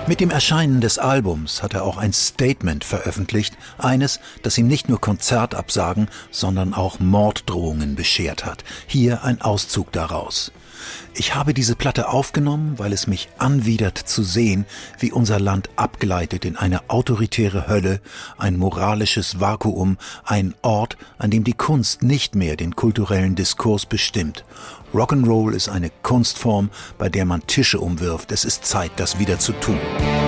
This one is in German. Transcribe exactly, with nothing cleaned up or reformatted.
Mit dem Erscheinen des Albums hat er auch ein Statement veröffentlicht, eines, das ihm nicht nur Konzertabsagen, sondern auch Morddrohungen beschert hat. Hier ein Auszug daraus. Ich habe diese Platte aufgenommen, weil es mich anwidert zu sehen, wie unser Land abgleitet in eine autoritäre Hölle, ein moralisches Vakuum, ein Ort, an dem die Kunst nicht mehr den kulturellen Diskurs bestimmt. Rock'n'Roll ist eine Kunstform, bei der man Tische umwirft. Es ist Zeit, das wieder zu tun.